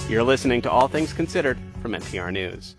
You're listening to All Things Considered from NPR News.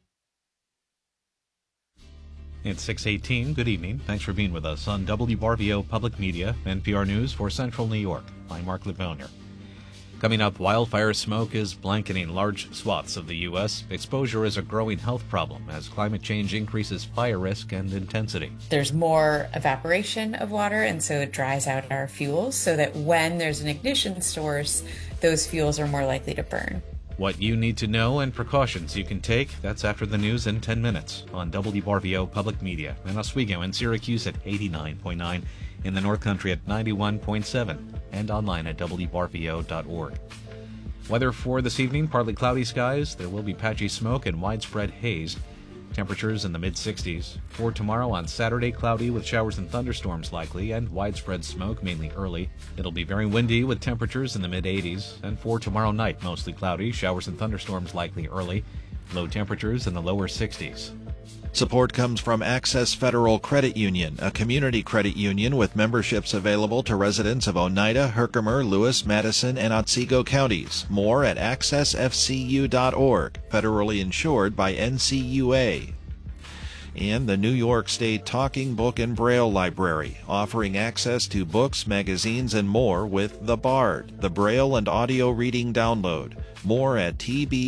It's 6:18. Good evening. Thanks for being with us on WRVO Public Media, NPR News for Central New York. I'm Mark Livonia. Coming up, wildfire smoke is blanketing large swaths of the U.S. Exposure is a growing health problem as climate change increases fire risk and intensity. There's more evaporation of water, and so it dries out our fuels so that when there's an ignition source, those fuels are more likely to burn. What you need to know and precautions you can take, that's after the news in 10 minutes on WRVO Public Media in Oswego and Syracuse at 89.9, in the North Country at 91.7, and online at WRVO.org. Weather for this evening, partly cloudy skies. There will be patchy smoke and widespread haze. Temperatures in the mid-60s. For tomorrow on Saturday, cloudy with showers and thunderstorms likely and widespread smoke mainly early. It'll be very windy with temperatures in the mid-80s. And for tomorrow night, mostly cloudy, showers and thunderstorms likely early. Low temperatures in the lower 60s. Support comes from Access Federal Credit Union, a community credit union with memberships available to residents of Oneida, Herkimer, Lewis, Madison, and Otsego counties. More at accessfcu.org, federally insured by NCUA. And the New York State Talking Book and Braille Library, offering access to books, magazines, and more with The Bard, the Braille and audio reading download. More at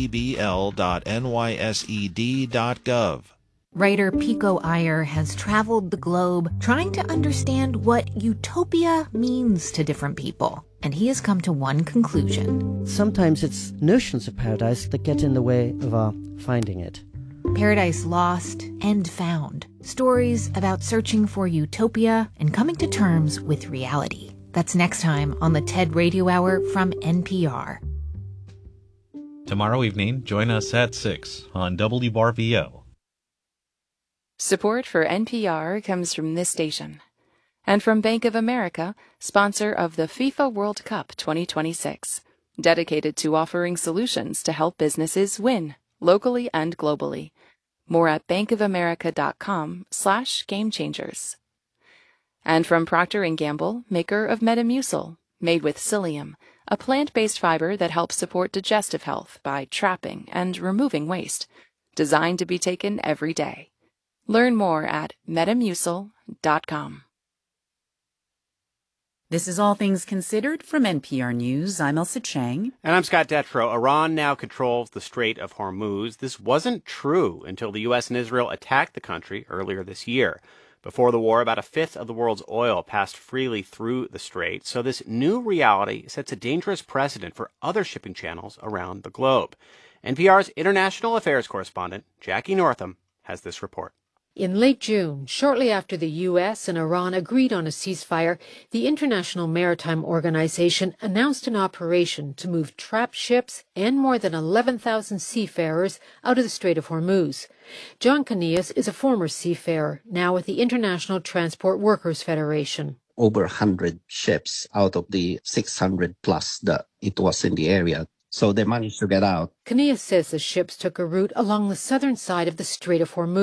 tbbl.nysed.gov. Writer Pico Iyer has traveled the globe trying to understand what utopia means to different people. And he has come to one conclusion. Sometimes it's notions of paradise that get in the way of our finding it. Paradise Lost and Found. Stories about searching for utopia and coming to terms with reality. That's next time on the TED Radio Hour from NPR. Tomorrow evening, join us at 6 on WRVO. Support for NPR comes from this station and from Bank of America, sponsor of the FIFA World Cup 2026, dedicated to offering solutions to help businesses win locally and globally. More at bankofamerica.com/gamechangers. And from Procter & Gamble, maker of Metamucil, made with psyllium, a plant-based fiber that helps support digestive health by trapping and removing waste, designed to be taken every day. Learn more at metamucil.com. This is All Things Considered from NPR News. I'm Elsa Chang. And I'm Scott Detrow. Iran now controls the Strait of Hormuz. This wasn't true until the U.S. and Israel attacked the country earlier this year. Before the war, about a fifth of the world's oil passed freely through the strait. So this new reality sets a dangerous precedent for other shipping channels around the globe. NPR's international affairs correspondent, Jackie Northam, has this report. In late June, shortly after the U.S. and Iran agreed on a ceasefire, the International Maritime Organization announced an operation to move trapped ships and more than 11,000 seafarers out of the Strait of Hormuz. John Canillas is a former seafarer, now with the International Transport Workers Federation. Over 100 ships out of the 600 plus that it was in the area. So they managed to get out. Canillas says the ships took a route along the southern side of the Strait of Hormuz.